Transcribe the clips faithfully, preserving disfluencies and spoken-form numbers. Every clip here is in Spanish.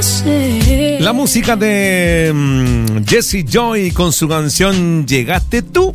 La música de um, Jessie Joy con su canción Llegaste tú.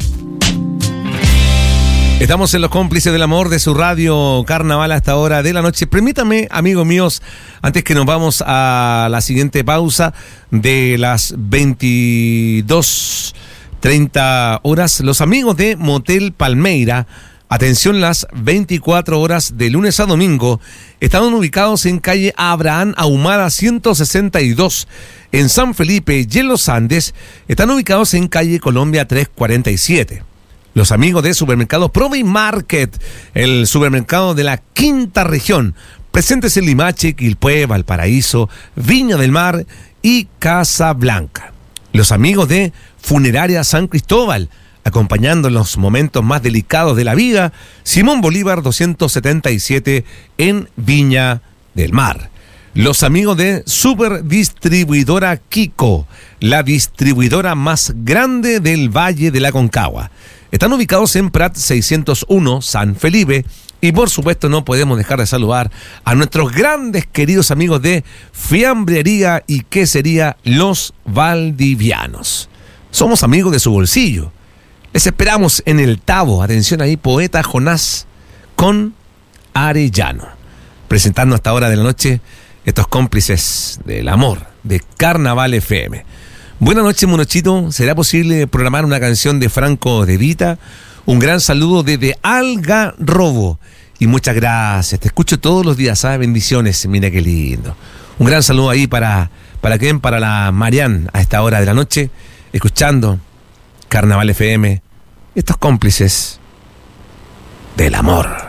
Estamos en los cómplices del amor de su radio Carnaval a esta hora de la noche. Permítame, amigos míos, antes que nos vamos a la siguiente pausa de las veintidós treinta horas, los amigos de Motel Palmeira, atención, las veinticuatro horas de lunes a domingo, estaban ubicados en calle Abraham Ahumada ciento sesenta y dos, en San Felipe y en Los Andes, están ubicados en calle Colombia trescientos cuarenta y siete. Los amigos de Supermercado Provi Market, el supermercado de la quinta región, presentes en Limache, Quilpué, Valparaíso, Viña del Mar y Casablanca. Los amigos de Funeraria San Cristóbal, acompañando en los momentos más delicados de la vida, Simón Bolívar doscientos setenta y siete en Viña del Mar. Los amigos de Superdistribuidora Kiko, la distribuidora más grande del Valle de la Concagua. Están ubicados en Prat seiscientos uno, San Felipe, y por supuesto no podemos dejar de saludar a nuestros grandes queridos amigos de Fiambrería y Quesería Los Valdivianos. Somos amigos de su bolsillo. Les esperamos en el Tabo, atención ahí, Poeta Jonás con Arellano, presentando hasta hora de la noche estos cómplices del amor de Carnaval F M. Buenas noches, Monochito. ¿Será posible programar una canción de Franco De Vita? Un gran saludo desde Algarrobo. Y muchas gracias. Te escucho todos los días, ¿sabes? Bendiciones. Mira qué lindo. Un gran saludo ahí para, ¿para quién? Para la Marian a esta hora de la noche, escuchando Carnaval F M. Estos cómplices del amor.